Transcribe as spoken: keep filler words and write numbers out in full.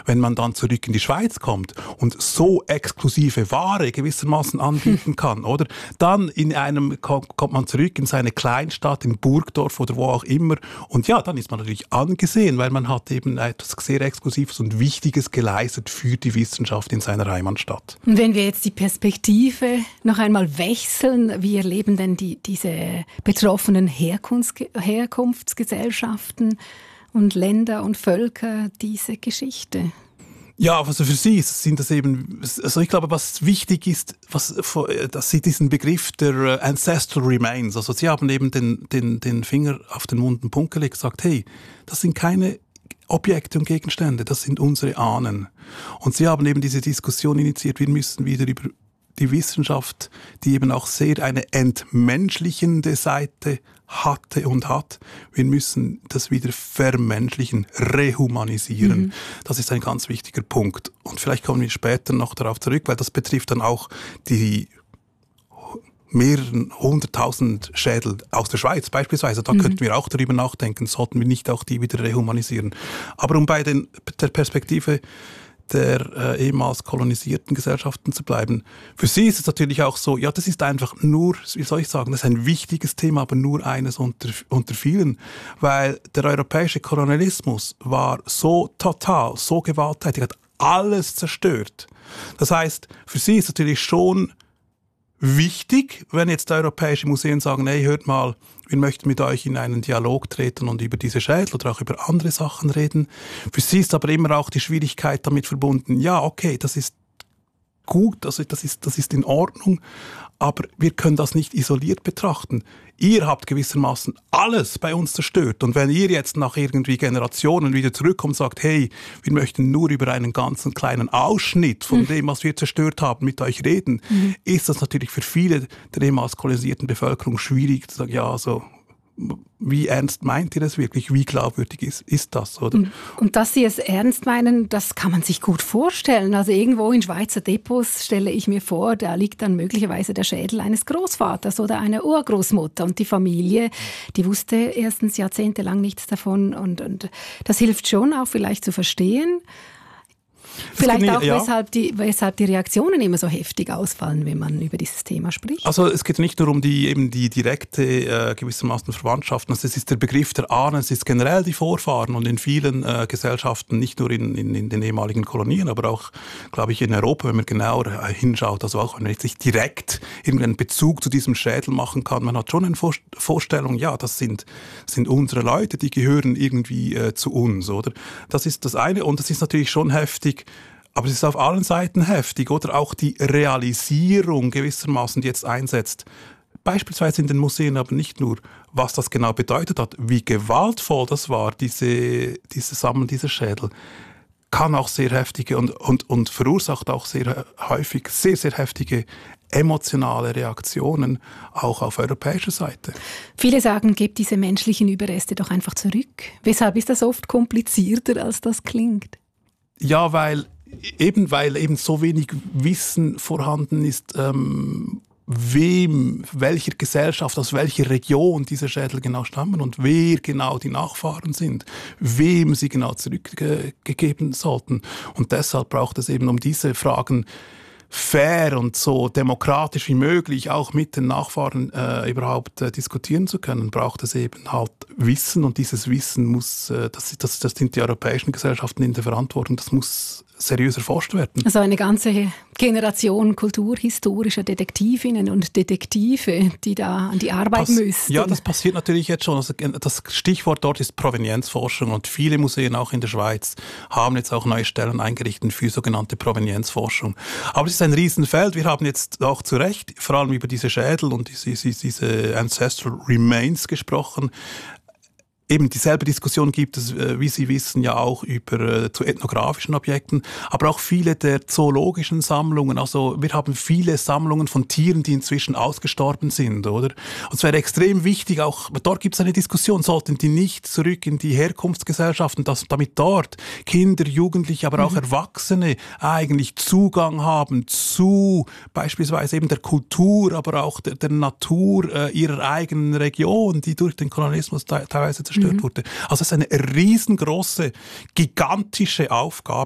wenn man dann zurück in die Schweiz kommt und so exklusive Ware gewissermaßen anbieten kann, oder? Dann in einem kommt man zurück in seine Kleinstadt, in Burgdorf oder wo auch immer. Und ja, dann ist man natürlich angesehen, weil man hat eben etwas sehr Exklusives und Wichtiges geleistet für die Wissenschaft in seiner Heimatstadt. Und wenn wir jetzt die Perspektive noch einmal wechseln, wie erleben denn die, diese betroffenen Herkunfts- Herkunftsgesellschaften und Länder und Völker diese Geschichte? Ja, also für sie sind das eben, also ich glaube, was wichtig ist, was, dass sie diesen Begriff der Ancestral Remains, also sie haben eben den, den, den Finger auf den wunden Punkt gelegt, gesagt, hey, das sind keine Objekte und Gegenstände, das sind unsere Ahnen. Und sie haben eben diese Diskussion initiiert, wir müssen wieder über die Wissenschaft, die eben auch sehr eine entmenschlichende Seite hatte und hat. Wir müssen das wieder vermenschlichen, rehumanisieren. Mhm. Das ist ein ganz wichtiger Punkt. Und vielleicht kommen wir später noch darauf zurück, weil das betrifft dann auch die mehreren hunderttausend Schädel aus der Schweiz beispielsweise. Da mhm. könnten wir auch darüber nachdenken, sollten wir nicht auch die wieder rehumanisieren. Aber um bei den, der Perspektive der äh, ehemals kolonisierten Gesellschaften zu bleiben. Für sie ist es natürlich auch so, ja, das ist einfach nur, wie soll ich sagen, das ist ein wichtiges Thema, aber nur eines unter, unter vielen, weil der europäische Kolonialismus war so total, so gewalttätig, hat alles zerstört. Das heißt, für sie ist natürlich schon wichtig, wenn jetzt europäische Museen sagen, hey, hört mal, wir möchten mit euch in einen Dialog treten und über diese Schädel oder auch über andere Sachen reden. Für sie ist aber immer auch die Schwierigkeit damit verbunden, ja, okay, das ist gut, also das ist, das ist in Ordnung, aber wir können das nicht isoliert betrachten. Ihr habt gewissermaßen alles bei uns zerstört und wenn ihr jetzt nach irgendwie Generationen wieder zurückkommt und sagt, hey, wir möchten nur über einen ganzen kleinen Ausschnitt von mhm. dem, was wir zerstört haben, mit euch reden, mhm. ist das natürlich für viele der ehemals kolonisierten Bevölkerung schwierig zu sagen, ja, also wie ernst meint ihr das wirklich? Wie glaubwürdig ist, ist das? Oder? Und, und dass Sie es ernst meinen, das kann man sich gut vorstellen. Also irgendwo in Schweizer Depots stelle ich mir vor, da liegt dann möglicherweise der Schädel eines Großvaters oder einer Urgroßmutter. Und die Familie, die wusste erstens jahrzehntelang nichts davon. Und, und das hilft schon auch vielleicht zu verstehen, vielleicht nicht, auch, ja. weshalb, die, weshalb die Reaktionen immer so heftig ausfallen, wenn man über dieses Thema spricht. Also es geht nicht nur um die, eben die direkte äh, gewissermaßen Verwandtschaft. Also es ist der Begriff der Ahnen, es ist generell die Vorfahren und in vielen äh, Gesellschaften, nicht nur in, in, in den ehemaligen Kolonien, aber auch, glaube ich, in Europa, wenn man genauer äh, hinschaut, also auch wenn man jetzt nicht direkt irgendeinen Bezug zu diesem Schädel machen kann, man hat schon eine Vor- Vorstellung, ja, das sind, sind unsere Leute, die gehören irgendwie äh, zu uns, oder? Das ist das eine und das ist natürlich schon heftig. Aber es ist auf allen Seiten heftig, oder auch die Realisierung gewissermaßen, die jetzt einsetzt. Beispielsweise in den Museen, aber nicht nur, was das genau bedeutet hat, wie gewaltvoll das war, diese, diese Sammeln dieser Schädel, kann auch sehr heftige und, und, und verursacht auch sehr häufig sehr, sehr heftige emotionale Reaktionen, auch auf europäischer Seite. Viele sagen, gebt diese menschlichen Überreste doch einfach zurück. Weshalb ist das oft komplizierter, als das klingt? Ja, weil eben, weil eben so wenig Wissen vorhanden ist, ähm, wem, welcher Gesellschaft, aus welcher Region diese Schädel genau stammen und wer genau die Nachfahren sind, wem sie genau zurückgegeben sollten. Und deshalb braucht es eben um diese Fragen fair und so demokratisch wie möglich auch mit den Nachfahren äh, überhaupt äh, diskutieren zu können, braucht es eben halt Wissen und dieses Wissen muss, äh, das, das, das sind die europäischen Gesellschaften in der Verantwortung, das muss seriös erforscht werden. Also eine ganze Generation kulturhistorischer Detektivinnen und Detektive, die da an die Arbeit Pass- müssen. Ja, das passiert natürlich jetzt schon. Also das Stichwort dort ist Provenienzforschung und viele Museen auch in der Schweiz haben jetzt auch neue Stellen eingerichtet für sogenannte Provenienzforschung. Aber es ist ein Riesenfeld. Wir haben jetzt auch zu Recht vor allem über diese Schädel und diese, diese Ancestral Remains gesprochen. Eben dieselbe Diskussion gibt es, wie Sie wissen, ja auch über zu ethnografischen Objekten, aber auch viele der zoologischen Sammlungen. Also wir haben viele Sammlungen von Tieren, die inzwischen ausgestorben sind, oder? Und es wäre extrem wichtig, auch dort gibt es eine Diskussion, sollten die nicht zurück in die Herkunftsgesellschaften, dass damit dort Kinder, Jugendliche, aber auch mhm. Erwachsene eigentlich Zugang haben zu beispielsweise eben der Kultur, aber auch der, der Natur äh, ihrer eigenen Region, die durch den Kolonialismus te- teilweise zerstört Mhm. wurde. Also es ist eine riesengroße, gigantische Aufgabe.